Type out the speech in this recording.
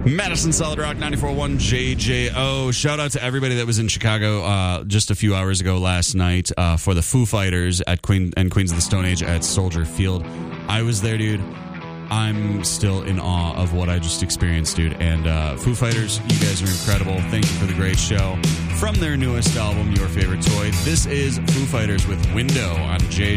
Madison Solid Rock 94.1 JJO. Shout out to everybody that was in Chicago just a few hours ago last night for the Foo Fighters at Queens of the Stone Age at Soldier Field. I was there, dude. I'm still in awe of what I just experienced, dude. And Foo Fighters, you guys are incredible. Thank you for the great show. From their newest album, Your Favorite Toy, this is Foo Fighters with Window on JJO.